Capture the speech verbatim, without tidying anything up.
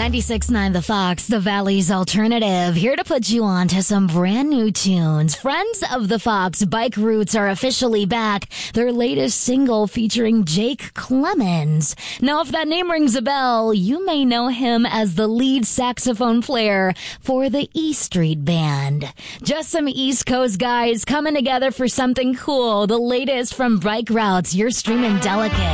ninety-six point nine The Fox, the Valley's alternative, here to put you on to some brand new tunes. Friends of the Fox, Bike Roots are officially back. Their latest single featuring Jake Clemens. Now, if that name rings a bell, you may know him as the lead saxophone player for the E Street Band. Just some East Coast guys coming together for something cool. The latest from Bike Routes. You're streaming Delicate.